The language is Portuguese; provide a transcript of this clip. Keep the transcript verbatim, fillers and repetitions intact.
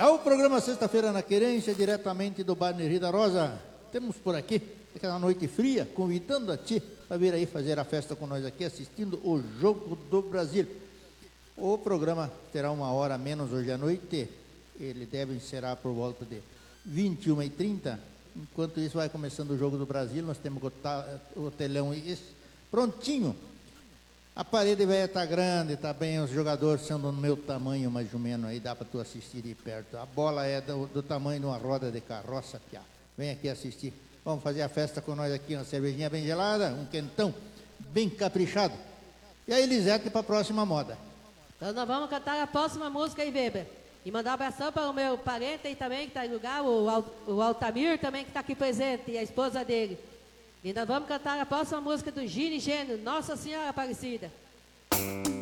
É o programa Sexta-feira na Querência, diretamente do Bar Nerida Rosa. Temos por aqui, aquela noite fria, convidando a ti para vir aí fazer a festa com nós aqui, assistindo o Jogo do Brasil. O programa terá uma hora a menos hoje à noite. Ele deve encerrar por volta de vinte e uma e trinta. Enquanto isso vai começando o Jogo do Brasil, nós temos o telão prontinho. A parede velha tá grande, tá bem, os jogadores são do meu tamanho, mais ou menos, aí dá para tu assistir de perto. A bola é do, do tamanho de uma roda de carroça, piá. Vem aqui assistir. Vamos fazer a festa com nós aqui, uma cervejinha bem gelada, um quentão bem caprichado. E a Elisete para a próxima moda. Então nós vamos cantar a próxima música aí, Weber. E mandar um abração para o meu parente aí também, que está em lugar, o, Al, o Altamir também, que está aqui presente, e a esposa dele. E nós vamos cantar a próxima música do Gino e Gênio, Nossa Senhora Aparecida.